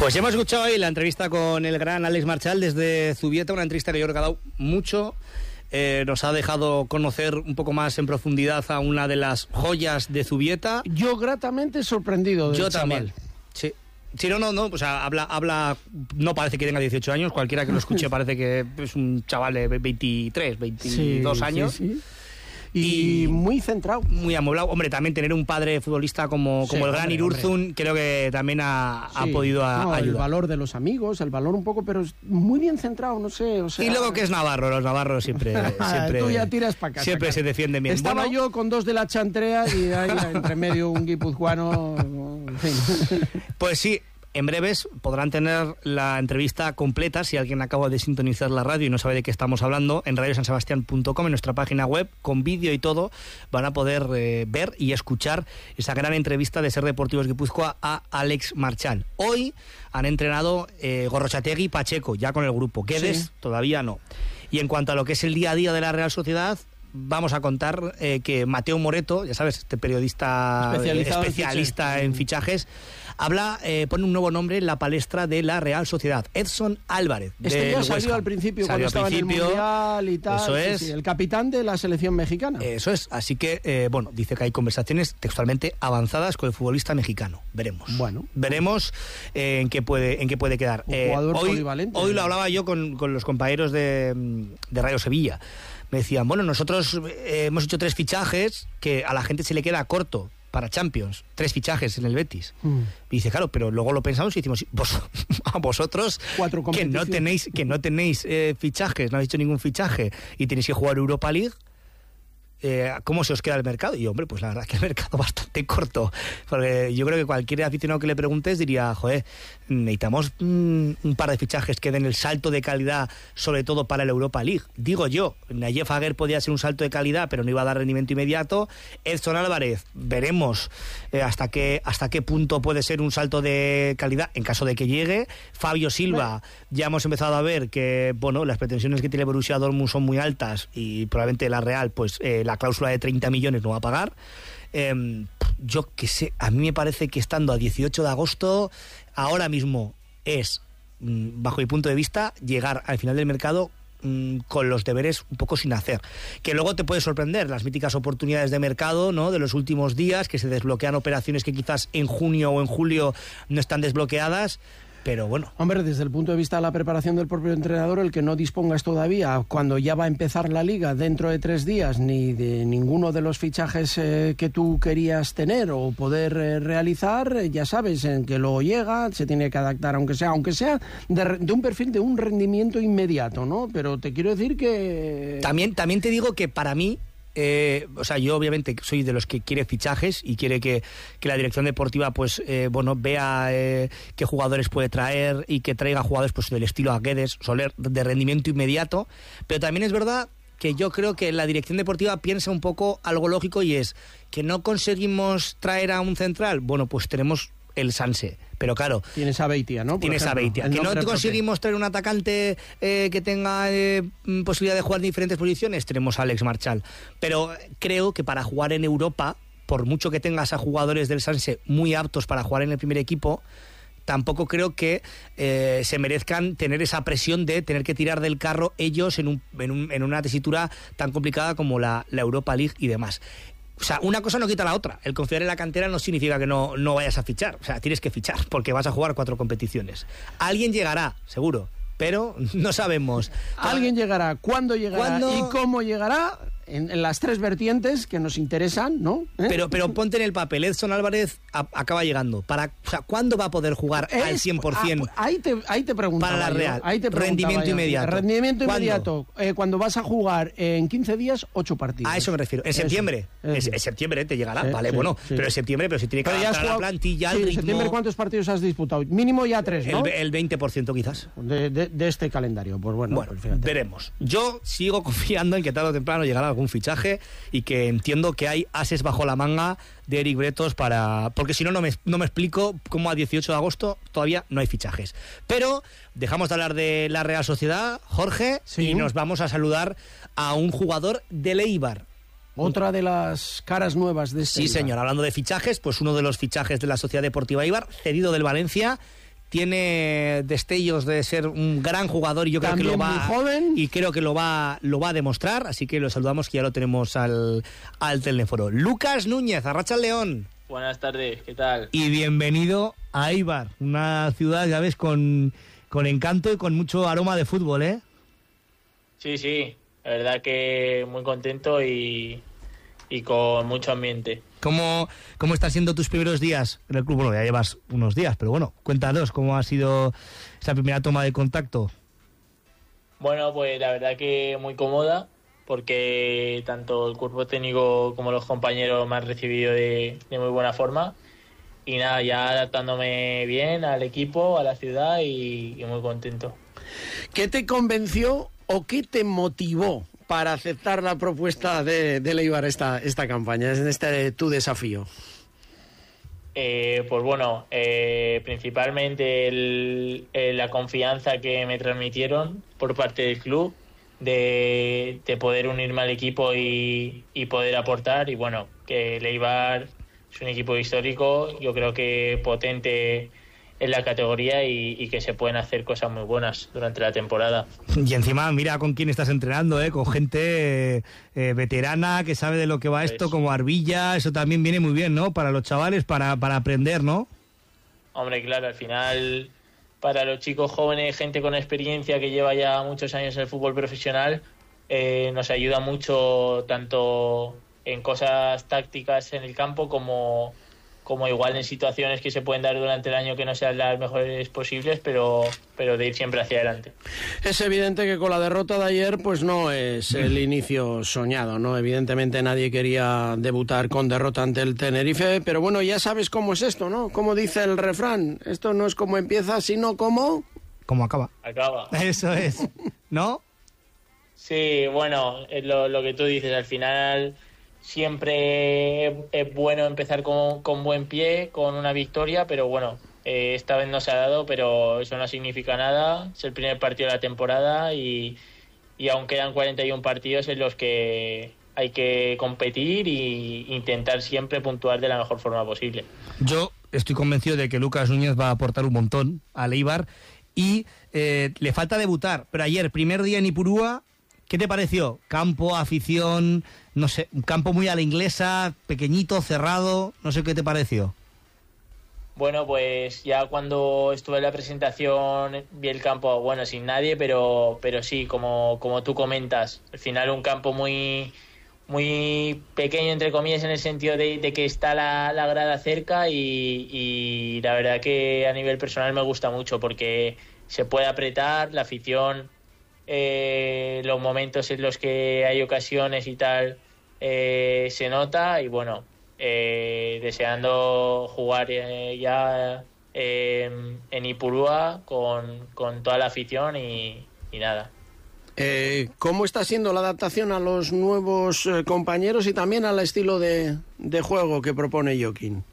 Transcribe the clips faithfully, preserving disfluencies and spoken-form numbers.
Pues hemos escuchado ahí la entrevista con el gran Alex Marchal desde Zubieta, una entrevista que yo creo que ha dado mucho. Eh, nos ha dejado conocer un poco más en profundidad a una de las joyas de Zubieta. Yo gratamente sorprendido del Yo chaval. también, sí. Sí, no, no, no, o sea, habla, habla, no parece que tenga dieciocho años, cualquiera que lo escuche parece que es un chaval de veintitrés, veintidós sí, años. Sí, sí. Y, y muy centrado. Muy amoblado. Hombre, también tener un padre futbolista como, como sí, el gran hombre, Irurzun, hombre. Creo que también ha, sí. ha podido a, no, ayudar. El valor de los amigos, el valor un poco, pero muy bien centrado, no sé. O sea, y luego que es Navarro, los navarros siempre... siempre Tú ya tiras para casa. Siempre se defienden bien. Estaba bueno, yo con dos de la chantrea y ahí entre medio un guipuzcoano... En fin. Pues sí. En breves podrán tener la entrevista completa, si alguien acaba de sintonizar la radio y no sabe de qué estamos hablando, en radio san sebastián punto com, en nuestra página web, con vídeo y todo, van a poder eh, ver y escuchar esa gran entrevista de Ser Deportivos Guipúzcoa a Alex Marchal. Hoy han entrenado eh, Gorrotxategi y Pacheco, ya con el grupo. Guedes sí. todavía no. Y en cuanto a lo que es el día a día de la Real Sociedad, vamos a contar eh, que Mateo Moreto, ya sabes, este periodista especialista en, en fichajes, habla, eh, pone un nuevo nombre en la palestra de la Real Sociedad, Edson Álvarez. Este ya salió al principio, salió cuando al estaba principio, en el Mundial y tal. Eso es. Sí, sí, el capitán de la selección mexicana. Eso es, así que, eh, bueno, dice que hay conversaciones textualmente avanzadas con el futbolista mexicano. Veremos. Bueno. Veremos eh, en qué puede en qué puede quedar. Un jugador eh, hoy, polivalente. Hoy lo hablaba yo con, con los compañeros de, de Radio Sevilla. Me decían, bueno, nosotros eh, hemos hecho tres fichajes que a la gente se le queda corto para Champions, tres fichajes en el Betis. Mm. Y dice, claro, pero luego lo pensamos y decimos, vos, a vosotros Cuatro que no tenéis que no tenéis eh, fichajes, no habéis hecho ningún fichaje y tenéis que jugar Europa League, eh, ¿cómo se os queda el mercado? Y hombre, pues la verdad que el mercado bastante corto, porque yo creo que cualquier aficionado que le preguntes diría, joder, necesitamos mm, un par de fichajes que den el salto de calidad, sobre todo para la Europa League. Digo yo, Nayef Aguer podía ser un salto de calidad, pero no iba a dar rendimiento inmediato. Edson Álvarez, veremos eh, hasta qué hasta qué punto puede ser un salto de calidad en caso de que llegue. Fabio Silva, ya hemos empezado a ver que, bueno, las pretensiones que tiene Borussia Dortmund son muy altas y probablemente la Real, pues eh, la cláusula de treinta millones no va a pagar. Eh, yo qué sé, a mí me parece que estando a dieciocho de agosto, ahora mismo es, bajo mi punto de vista, llegar al final del mercado mmm, con los deberes un poco sin hacer. Que luego te puede sorprender las míticas oportunidades de mercado, ¿no?, de los últimos días, que se desbloquean operaciones que quizás en junio o en julio no están desbloqueadas. Pero bueno. Hombre, desde el punto de vista de la preparación del propio entrenador, el que no dispongas todavía, cuando ya va a empezar la liga dentro de tres días, ni de ninguno de los fichajes eh, que tú querías tener o poder eh, realizar, eh, ya sabes en que luego llega, se tiene que adaptar, aunque sea, aunque sea de, de un perfil de un rendimiento inmediato, ¿no? Pero te quiero decir que... También, también te digo que para mí, Eh, o sea, yo obviamente soy de los que quiere fichajes y quiere que, que la dirección deportiva pues eh, bueno, vea eh, qué jugadores puede traer y que traiga jugadores pues del estilo a Guedes, Soler, de rendimiento inmediato, pero también es verdad que yo creo que la dirección deportiva piensa un poco algo lógico, y es que no conseguimos traer a un central, bueno, pues tenemos el Sanse, pero claro, tienes a Beitia, ¿no? Por tienes ejemplo, a Beitia, que no conseguimos traer un atacante eh, que tenga eh, posibilidad de jugar en diferentes posiciones, tenemos a Alex Marchal, pero creo que para jugar en Europa, por mucho que tengas a jugadores del Sanse muy aptos para jugar en el primer equipo, tampoco creo que eh, se merezcan tener esa presión de tener que tirar del carro ellos en, un, en, un, en una tesitura tan complicada como la, la Europa League y demás. O sea, una cosa no quita la otra. El confiar en la cantera no significa que no, no vayas a fichar. O sea, tienes que fichar porque vas a jugar cuatro competiciones. Alguien llegará, seguro, pero no sabemos. Alguien llegará, ¿cuándo llegará ¿Cuándo? y cómo llegará? En, en las tres vertientes que nos interesan, ¿no? ¿Eh? Pero, pero ponte en el papel, Edson Álvarez a, acaba llegando. Para, o sea, ¿cuándo va a poder jugar es, al cien por ciento? A, ahí te, ahí te preguntaba para la Real. Yo, ahí te rendimiento yo. inmediato. Rendimiento ¿Cuándo? inmediato. Eh, cuando vas a jugar en quince días, ocho partidos. A eso me refiero. En eso, septiembre. Eso. En, en septiembre te llegará. Sí, vale, sí, bueno. sí. Pero en septiembre, pero si tiene que adaptar la plantilla, sí, el en ritmo. septiembre, ¿cuántos partidos has disputado? Mínimo ya tres, ¿no? El, el veinte por ciento quizás. De, de, de este calendario. Pues bueno, bueno pues fíjate. Veremos. Yo sigo confiando en que tarde o temprano llegará algún fichaje y que entiendo que hay ases bajo la manga de Eric Bretos para... Porque si no, no me, no me explico cómo a dieciocho de agosto todavía no hay fichajes. Pero dejamos de hablar de la Real Sociedad, Jorge, sí. y nos vamos a saludar a un jugador del Eibar. Otra de las caras nuevas de este Sí, Eibar. señor. Hablando de fichajes, pues uno de los fichajes de la Sociedad Deportiva Eibar, cedido del Valencia, tiene destellos de ser un gran jugador y yo creo También que lo va muy joven. y creo que lo va lo va a demostrar, así que lo saludamos, que ya lo tenemos al, al teléfono. Lucas Núñez, Arratsaldeon. Buenas tardes, ¿qué tal? Y bienvenido a Eibar, una ciudad, ya ves, con, con encanto y con mucho aroma de fútbol, ¿eh? Sí, sí, la verdad que muy contento y, y con mucho ambiente. ¿Cómo, ¿Cómo están siendo tus primeros días en el club? Bueno, ya llevas unos días, pero bueno, cuéntanos cómo ha sido esa primera toma de contacto. Bueno, pues la verdad que muy cómoda, porque tanto el cuerpo técnico como los compañeros me han recibido de, de muy buena forma. Y nada, ya adaptándome bien al equipo, a la ciudad y, y muy contento. ¿Qué te convenció o qué te motivó para aceptar la propuesta de, de Eibar esta, esta campaña, este tu desafío? Eh, pues bueno, eh, principalmente el, el, la confianza que me transmitieron por parte del club de, de poder unirme al equipo y, y poder aportar. Y bueno, que el Eibar es un equipo histórico, yo creo que potente en la categoría y, y que se pueden hacer cosas muy buenas durante la temporada. Y encima, mira con quién estás entrenando, ¿eh? Con gente eh, veterana que sabe de lo que va esto, pues, como Arbilla. Eso también viene muy bien, ¿no? Para los chavales, para, para aprender, ¿no? Hombre, claro, al final, para los chicos jóvenes, gente con experiencia que lleva ya muchos años en el fútbol profesional, eh, nos ayuda mucho tanto en cosas tácticas en el campo como... como igual en situaciones que se pueden dar durante el año que no sean las mejores posibles, pero, pero de ir siempre hacia adelante. Es evidente que con la derrota de ayer pues no es el inicio soñado, ¿no? Evidentemente nadie quería debutar con derrota ante el Tenerife, pero bueno, ya sabes cómo es esto, ¿no? Como dice el refrán, esto no es como empieza, sino como... Como acaba. Acaba. Eso es, ¿no? Sí, bueno, es lo, lo que tú dices, al final... Siempre es bueno empezar con, con buen pie, con una victoria, pero bueno, eh, esta vez no se ha dado, pero eso no significa nada. Es el primer partido de la temporada y, y aún quedan cuarenta y uno partidos en los que hay que competir e intentar siempre puntuar de la mejor forma posible. Yo estoy convencido de que Lucas Núñez va a aportar un montón al Eibar y eh, le falta debutar, pero ayer, primer día en Ipurúa, ¿qué te pareció? Campo, afición, no sé, un campo muy a la inglesa, pequeñito, cerrado, no sé qué te pareció. Bueno, pues ya cuando estuve en la presentación vi el campo, bueno, sin nadie, pero pero sí, como, como tú comentas, al final un campo muy muy pequeño, entre comillas, en el sentido de, de que está la, la grada cerca y, y la verdad que a nivel personal me gusta mucho porque se puede apretar, la afición... Eh, los momentos en los que hay ocasiones y tal eh, se nota y bueno, eh, deseando jugar eh, ya eh, en Ipurúa con, con toda la afición y, y nada. Eh, ¿Cómo está siendo la adaptación a los nuevos eh, compañeros y también al estilo de, de juego que propone Joaquín?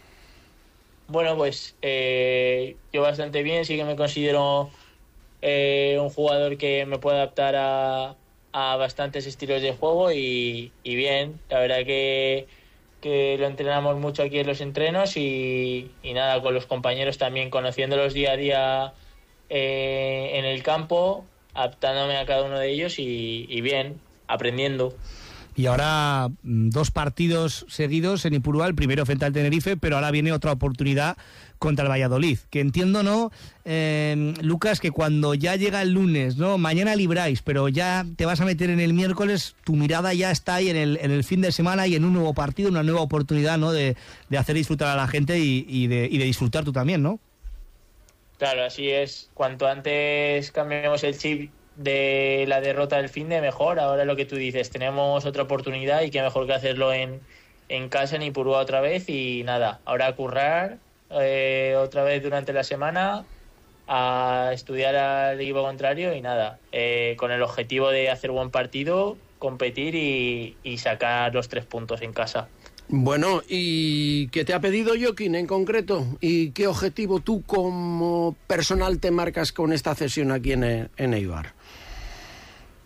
Bueno, pues eh, yo bastante bien, sí que me considero Eh, un jugador que me puede adaptar a, a bastantes estilos de juego y, y bien, la verdad que, que lo entrenamos mucho aquí en los entrenos y, y nada, con los compañeros también, conociéndolos día a día eh, en el campo, adaptándome a cada uno de ellos y, y bien, aprendiendo. Y ahora dos partidos seguidos en Ipurúa, el primero frente al Tenerife, pero ahora viene otra oportunidad contra el Valladolid, que entiendo, ¿no, eh, Lucas, que cuando ya llega el lunes, ¿no? Mañana libráis, pero ya te vas a meter en el miércoles, tu mirada ya está ahí en el, en el fin de semana y en un nuevo partido, una nueva oportunidad, ¿no? De, de hacer disfrutar a la gente y, y, de, y de disfrutar tú también, ¿no? Claro, así es. Cuanto antes cambiemos el chip de la derrota del finde, mejor. Ahora lo que tú dices, tenemos otra oportunidad y qué mejor que hacerlo en, en casa, en Ipurúa otra vez y nada, ahora a currar eh, otra vez durante la semana, a estudiar al equipo contrario y nada, eh, con el objetivo de hacer buen partido, competir y, y sacar los tres puntos en casa. Bueno, ¿y qué te ha pedido Joaquín en concreto? ¿Y qué objetivo tú como personal te marcas con esta cesión aquí en, en Eibar?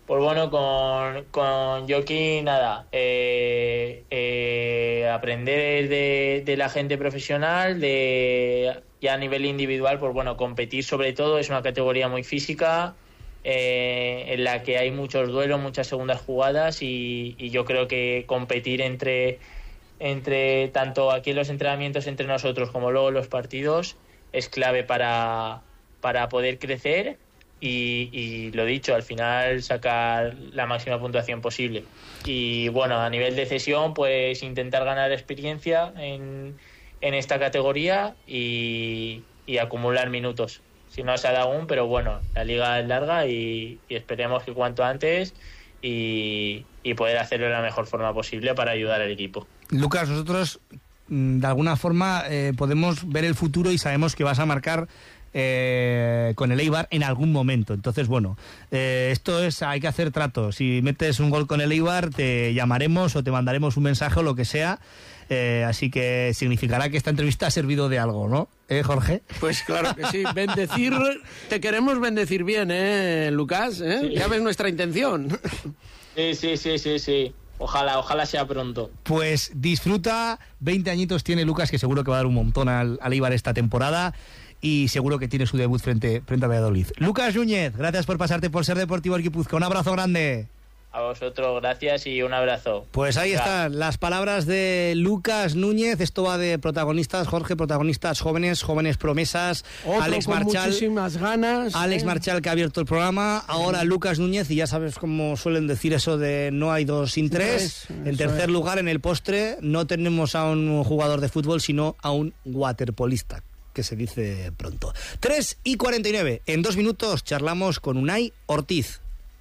pues bueno, con, con Joaquín, nada, eh, eh, aprender de, de la gente profesional, de ya a nivel individual, pues bueno, competir sobre todo, es una categoría muy física, eh, en la que hay muchos duelos, muchas segundas jugadas, y, y yo creo que competir entre, entre tanto aquí en los entrenamientos entre nosotros como luego en los partidos es clave para, para poder crecer y, y lo dicho, al final sacar la máxima puntuación posible. Y bueno, a nivel de cesión, pues intentar ganar experiencia en, en esta categoría y, y acumular minutos. Si no se ha dado aún, pero bueno, la liga es larga y, y esperemos que cuanto antes y, y poder hacerlo de la mejor forma posible para ayudar al equipo. Lucas, nosotros de alguna forma eh, podemos ver el futuro y sabemos que vas a marcar eh, con el Eibar en algún momento. Entonces, bueno, eh, esto es, hay que hacer tratos. Si metes un gol con el Eibar, te llamaremos o te mandaremos un mensaje o lo que sea. Eh, así que significará que esta entrevista ha servido de algo, ¿no? ¿Eh, Jorge? Pues claro que sí. Bendecir, te queremos bendecir bien, ¿eh, Lucas? ¿Eh? Sí. Ya ves nuestra intención. Sí, sí, sí, sí, sí. Ojalá, ojalá sea pronto. Pues disfruta, veinte añitos tiene Lucas, que seguro que va a dar un montón al, al Eibar esta temporada y seguro que tiene su debut frente, frente a Valladolid. Lucas Núñez, gracias por pasarte por Ser Deportivo Guipúzcoa. Un abrazo grande. A vosotros, gracias y un abrazo. Pues ahí están las palabras de Lucas Núñez. Esto va de protagonistas, Jorge, protagonistas jóvenes, jóvenes promesas. Otro Alex con Marchal, muchísimas ganas. Alex ¿eh? Marchal, que ha abierto el programa. Ahora Lucas Núñez, y ya sabes cómo suelen decir eso de no hay dos sin tres. tres en tercer es. lugar, en el postre, no tenemos a un jugador de fútbol, sino a un waterpolista, que se dice pronto. tres y cuarenta y nueve. En dos minutos charlamos con Unai Ortiz.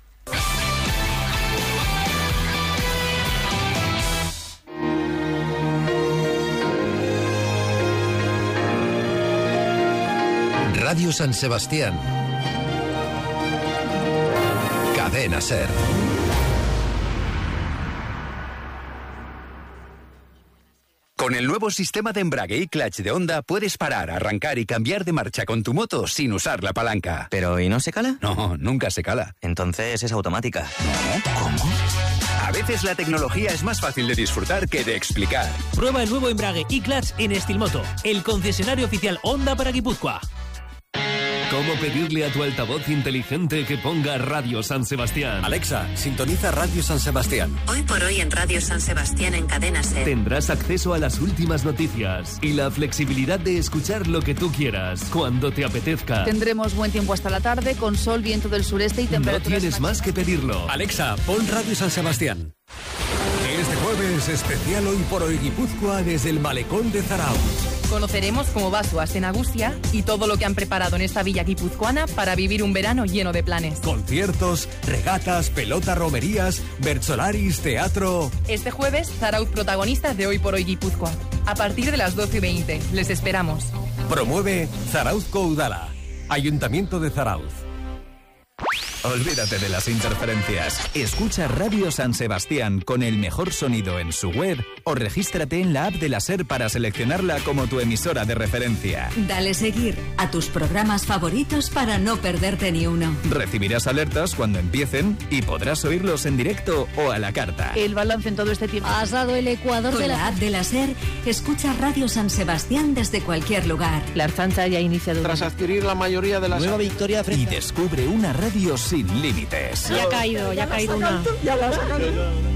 Radio San Sebastián. Cadena Ser. Con el nuevo sistema de embrague y clutch de Honda puedes parar, arrancar y cambiar de marcha con tu moto sin usar la palanca. ¿Pero y no se cala? No, nunca se cala. Entonces es automática. ¿No? ¿Cómo? A veces la tecnología es más fácil de disfrutar que de explicar. Prueba el nuevo embrague y clutch en Estilmoto, el concesionario oficial Honda para Guipúzcoa. ¿Cómo pedirle a tu altavoz inteligente que ponga Radio San Sebastián? Alexa, sintoniza Radio San Sebastián. Hoy por hoy en Radio San Sebastián en Cadena Ser. Tendrás acceso a las últimas noticias y la flexibilidad de escuchar lo que tú quieras, cuando te apetezca. Tendremos buen tiempo hasta la tarde, con sol, viento del sureste y temperaturas. No tienes más que pedirlo. Alexa, pon Radio San Sebastián. Este jueves, especial Hoy por Hoy Guipúzcoa desde el Malecón de Zarautz. Conoceremos cómo va su en Agustia y todo lo que han preparado en esta villa guipuzcoana para vivir un verano lleno de planes. Conciertos, regatas, pelota, romerías, bertsolaris, teatro. Este jueves, Zarautz protagonistas de Hoy por Hoy Guipúzcoa. A partir de las doce y veinte. Les esperamos. Promueve Zarautz Coudala. Ayuntamiento de Zarautz. Olvídate de las interferencias. Escucha Radio San Sebastián con el mejor sonido en su web o regístrate en la app de la SER para seleccionarla como tu emisora de referencia. Dale seguir a tus programas favoritos para no perderte ni uno. Recibirás alertas cuando empiecen y podrás oírlos en directo o a la carta. El balance en todo este tiempo. Has dado el ecuador con de la... la app de la SER. Escucha Radio San Sebastián desde cualquier lugar. La Archancha ya ha iniciado. Tras adquirir la mayoría de las... Nueva victoria frente... Y descubre una radio sin límites. Ya ha caído, ya ha caído una. Ya la has sacado.